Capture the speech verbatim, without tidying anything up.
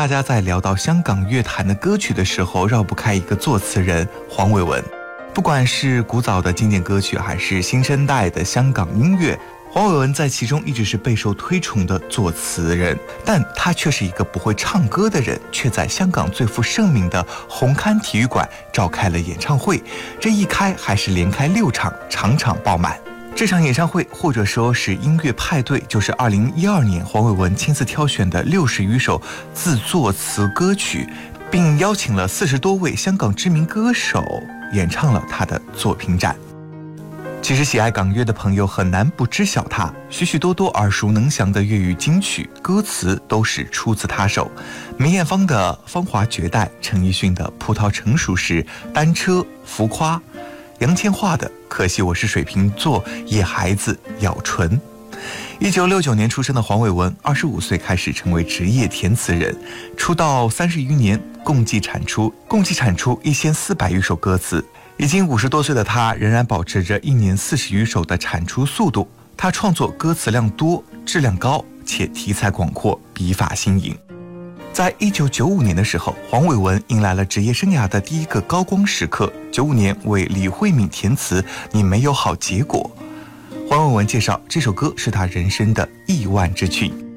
大家在聊到香港乐坛的歌曲的时候，绕不开一个作词人黄伟文。不管是古早的经典歌曲，还是新生代的香港音乐，黄伟文在其中一直是备受推崇的作词人，但他却是一个不会唱歌的人，却在香港最负盛名的红磡体育馆召开了演唱会，这一开还是连开六场，场场爆满。这场演唱会或者说是音乐派对，就是二零一二年黄伟文亲自挑选的六十余首自作词歌曲，并邀请了四十多位香港知名歌手演唱了他的作品展。其实喜爱港乐的朋友很难不知晓他，许许多多耳熟能详的粤语金曲歌词都是出自他手。梅艳芳的《芳华绝代》，陈奕迅的《葡萄成熟时》，单车浮夸，杨千嬅的《可惜我是水瓶座》，野孩子咬唇。一九六九年出生的黄伟文，二十五岁开始成为职业填词人，出道三十余年，共计产出共计产出一千四百余首歌词。已经五十多岁的他，仍然保持着一年四十余首的产出速度。他创作歌词量多，质量高，且题材广阔，笔法新颖。在一九九五年的时候，黄伟文迎来了职业生涯的第一个高光时刻。九五年为李慧敏填词《你没有好结果》，黄伟文介绍这首歌是他人生的亿万之曲。